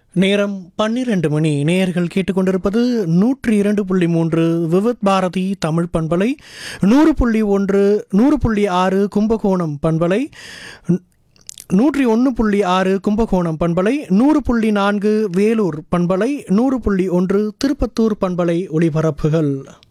நேரம் 12 மணி. நேயர்கள் கேட்டுக்கொண்டிருப்பது 102.3 விவித் பாரதி தமிழ் பண்பலை, 100.1 100.6 கும்பகோணம் பண்பலை, 101.6 கும்பகோணம் பண்பலை, 100.4 வேலூர் பண்பலை, 100.1 திருப்பத்தூர் பண்பலை ஒளிபரப்புகள்.